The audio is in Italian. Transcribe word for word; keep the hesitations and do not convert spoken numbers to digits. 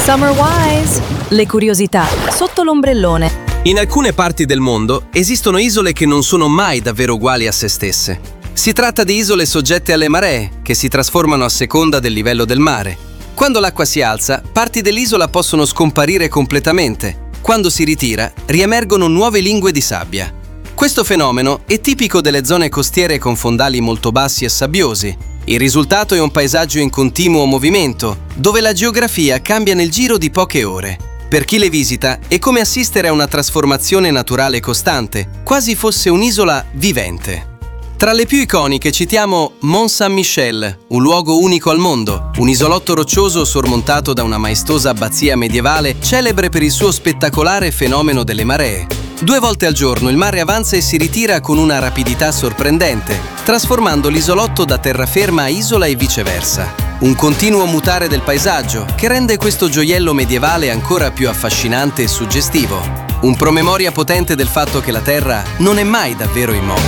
Summer Wise, le curiosità sotto l'ombrellone. In alcune parti del mondo esistono isole che non sono mai davvero uguali a se stesse. Si tratta di isole soggette alle maree, che si trasformano a seconda del livello del mare. Quando l'acqua si alza, parti dell'isola possono scomparire completamente. Quando si ritira, riemergono nuove lingue di sabbia. Questo fenomeno è tipico delle zone costiere con fondali molto bassi e sabbiosi. Il risultato è un paesaggio in continuo movimento, dove la geografia cambia nel giro di poche ore. Per chi le visita è come assistere a una trasformazione naturale costante, quasi fosse un'isola vivente. Tra le più iconiche citiamo Mont Saint-Michel, un luogo unico al mondo, un isolotto roccioso sormontato da una maestosa abbazia medievale celebre per il suo spettacolare fenomeno delle maree. Due volte al giorno il mare avanza e si ritira con una rapidità sorprendente, trasformando l'isolotto da terraferma a isola e viceversa. Un continuo mutare del paesaggio che rende questo gioiello medievale ancora più affascinante e suggestivo. Un promemoria potente del fatto che la Terra non è mai davvero immobile.